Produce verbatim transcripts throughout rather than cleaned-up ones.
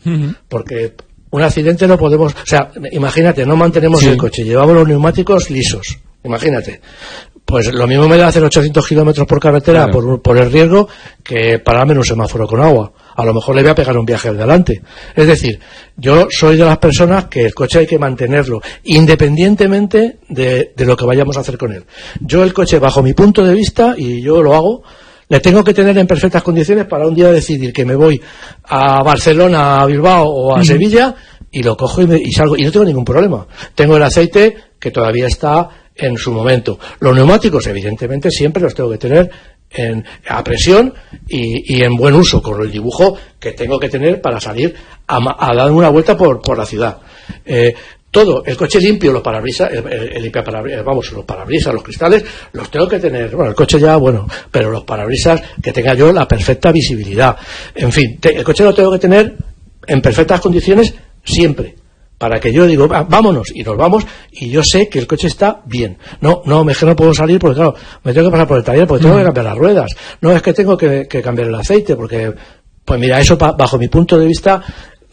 Uh-huh. Porque un accidente no podemos... O sea, imagínate, no mantenemos sí. el coche, llevamos los neumáticos lisos, imagínate. Pues lo mismo me da hacer ochocientos kilómetros por carretera claro. por, por el riesgo que pararme en un semáforo con agua. A lo mejor le voy a pegar un viaje al delante. Es decir, yo soy de las personas que el coche hay que mantenerlo, independientemente de, de lo que vayamos a hacer con él. Yo el coche, bajo mi punto de vista, y yo lo hago, le tengo que tener en perfectas condiciones para un día decidir que me voy a Barcelona, a Bilbao o a mm. Sevilla, y lo cojo y, me, y salgo, y no tengo ningún problema. Tengo el aceite que todavía está en su momento. Los neumáticos, evidentemente, siempre los tengo que tener en, a presión y, y en buen uso, con el dibujo que tengo que tener para salir a, a dar una vuelta por, por la ciudad. Eh, todo, el coche limpio, los parabrisas, el, el, el limpia parabrisas, vamos, los parabrisas, los cristales, los tengo que tener, bueno, el coche ya, bueno, pero los parabrisas, que tenga yo la perfecta visibilidad. En fin, te, el coche lo tengo que tener en perfectas condiciones siempre. Para que yo digo, vámonos, y nos vamos, y yo sé que el coche está bien. No, no, es que no puedo salir porque, claro, me tengo que pasar por el taller porque tengo que cambiar las ruedas. No, es que tengo que, que cambiar el aceite porque, pues mira, eso bajo mi punto de vista,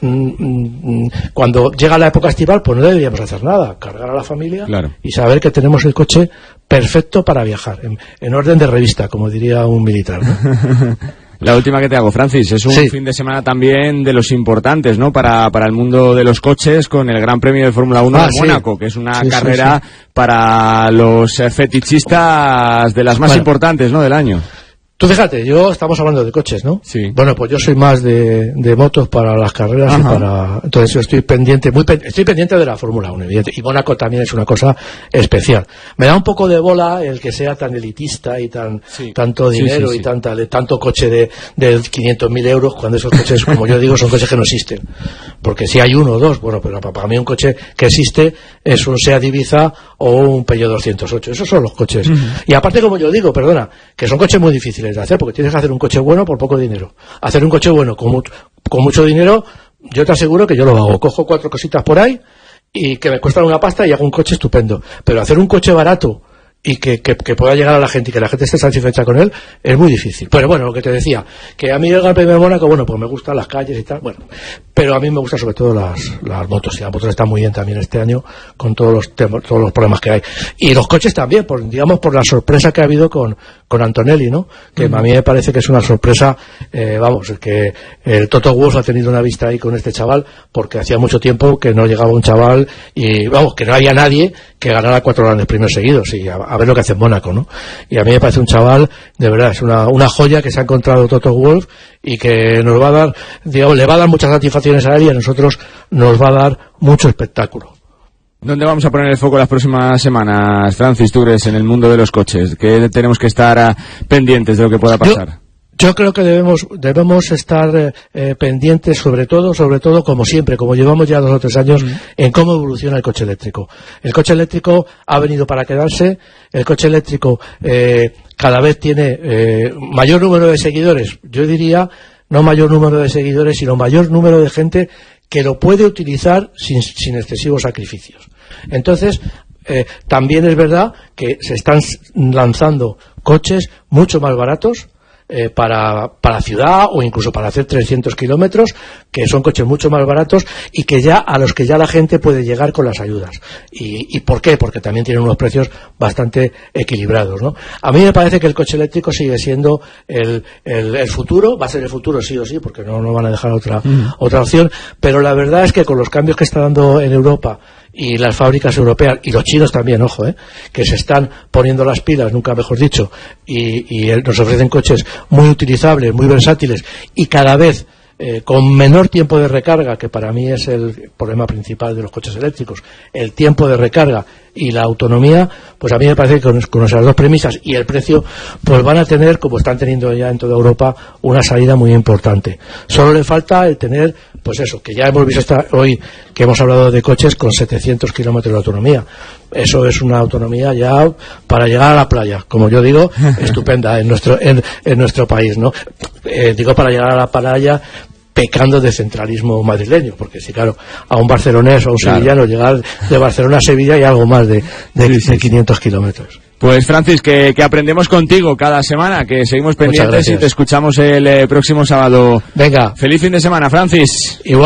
mmm, cuando llega la época estival, pues no deberíamos hacer nada. Cargar a la familia claro. y saber que tenemos el coche perfecto para viajar, en, en orden de revista, como diría un militar, ¿no? La última que te hago, Francis, es un sí. fin de semana también de los importantes, ¿no? Para, para el mundo de los coches, con el Gran Premio de Fórmula uno ah, de Mónaco, sí. que es una sí, carrera sí, sí. para los fetichistas de las más bueno. importantes, ¿no? Del año. Tú fíjate, yo estamos hablando de coches, ¿no? Sí. Bueno, pues yo soy más de, de motos para las carreras Ajá. y para... Entonces yo estoy pendiente, muy pen, estoy pendiente de la Fórmula uno, evidente. Y Mónaco también es una cosa especial. Me da un poco de bola el que sea tan elitista y tan sí. tanto dinero sí, sí, sí. y tanta, de, tanto coche de, de quinientos mil euros, cuando esos coches, como yo digo, son coches que no existen. Porque si hay uno o dos, bueno, pero para mí un coche que existe es un Seat Ibiza o un Peugeot doscientos ocho. Esos son los coches. Uh-huh. Y aparte, como yo digo, perdona, que son coches muy difíciles de hacer, porque tienes que hacer un coche bueno por poco dinero. Hacer un coche bueno con, mu- con mucho dinero, yo te aseguro que yo lo hago. Cojo cuatro cositas por ahí y que me cuestan una pasta y hago un coche estupendo. Pero hacer un coche barato y que, que, que pueda llegar a la gente y que la gente esté satisfecha con él es muy difícil. Pero bueno, lo que te decía, que a mí el Gran Premio de Mónaco, bueno, pues me gustan las calles y tal, bueno, pero a mí me gustan sobre todo las, las motos, y las motos están muy bien también este año con todos los temas, todos los problemas que hay. Y los coches también, por, digamos, por la sorpresa que ha habido con, con Antonelli, ¿no? Que mm. a mí me parece que es una sorpresa, eh, vamos, que el Toto Wolff ha tenido una vista ahí con este chaval, porque hacía mucho tiempo que no llegaba un chaval y, vamos, que no había nadie que ganara cuatro grandes premios seguidos, y a, a ver lo que hace en Mónaco, ¿no? Y a mí me parece un chaval, de verdad, es una, una joya que se ha encontrado Toto Wolff y que nos va a dar, digamos, le va a dar muchas satisfacciones a él y a nosotros nos va a dar mucho espectáculo. ¿Dónde vamos a poner el foco las próximas semanas, Francis, tú crees, en el mundo de los coches? ¿Qué tenemos que estar uh, pendientes de lo que pueda pasar? Yo... Yo creo que debemos debemos estar eh, pendientes, sobre todo, sobre todo, como siempre, como llevamos ya dos o tres años, mm. en cómo evoluciona el coche eléctrico. El coche eléctrico ha venido para quedarse. El coche eléctrico eh, cada vez tiene eh, mayor número de seguidores. Yo diría, no mayor número de seguidores, sino mayor número de gente que lo puede utilizar sin, sin excesivos sacrificios. Entonces, eh, también es verdad que se están lanzando coches mucho más baratos, Eh, para, para ciudad o incluso para hacer trescientos kilómetros, que son coches mucho más baratos y que ya a los que ya la gente puede llegar con las ayudas. ¿Y, y por qué? Porque también tienen unos precios bastante equilibrados, ¿no? A mí me parece que el coche eléctrico sigue siendo el, el, el futuro, va a ser el futuro sí o sí, porque no, no van a dejar otra, mm. otra opción, pero la verdad es que con los cambios que está dando en Europa y las fábricas europeas, y los chinos también, ojo, eh, que se están poniendo las pilas, nunca mejor dicho, y, y nos ofrecen coches muy utilizables, muy versátiles, y cada vez eh, con menor tiempo de recarga, que para mí es el problema principal de los coches eléctricos, el tiempo de recarga y la autonomía, pues a mí me parece que con, con esas dos premisas y el precio, pues van a tener, como están teniendo ya en toda Europa, una salida muy importante. Solo le falta el tener, pues eso, que ya hemos visto esta, hoy que hemos hablado de coches con setecientos kilómetros de autonomía. Eso es una autonomía ya para llegar a la playa, como yo digo, estupenda en nuestro en, en nuestro país, ¿no? Eh, digo para llegar a la playa pecando de centralismo madrileño, porque si claro, a un barcelonés o a un claro. sevillano llegar de Barcelona a Sevilla hay algo más de, de, sí, sí, de quinientos kilómetros. Pues Francis, que, que aprendemos contigo cada semana, que seguimos pendientes y te escuchamos el eh, próximo sábado. Venga. Feliz fin de semana, Francis. Igual.